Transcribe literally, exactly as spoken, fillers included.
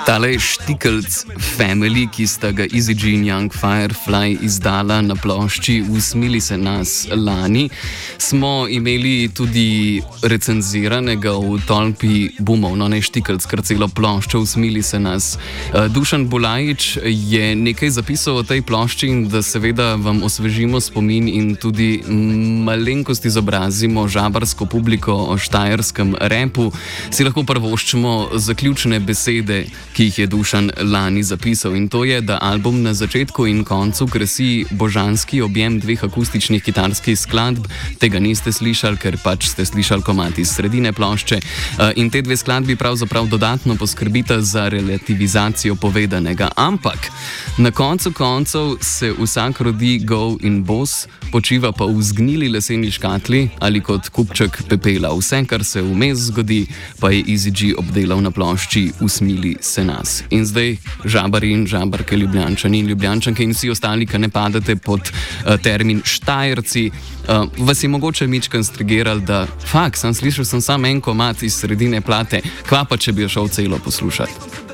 Tale štikelc Family, ki sta ga Easy G in Young Firefly izdala na plošči Usmili se nas lani, smo imeli tudi recenziranega v tolpi bumov, no ne štikelc, kar celo ploščo Usmili se nas. Dušan Bulajič je nekaj zapisal o tej plošči in da seveda vam osvežimo spomin in tudi malenkost izobrazimo žabarsko publiko o štajerskem repu, si lahko prvoščimo zaključne besede, ki jih je Dušan lani zapisal, in to je, da album na začetku in koncu krasi božanski objem dveh akustičnih kitarskih skladb. Tega niste slišali, ker pač ste slišali komad iz sredine plošče, in te dve skladbi pravzaprav dodatno poskrbita za relativizacijo povedanega. Ampak na koncu koncev se vsak rodi gol in bos, počiva pa v zgnili leseni škatli ali kot kupček pepela. Vse, kar se vmes zgodi, pa je Easy G obdelal na plošči Usmili se nas. In zdaj žabari in žabarke, Ljubljančani in Ljubljančanke in vsi ostali, ki ne padete pod uh, termin Štajerci, uh, vas je mogoče mičkan strigirali, da fakt, sem slišal sem sam en komad iz sredine plate, kva pa če bi jo šel celo poslušati.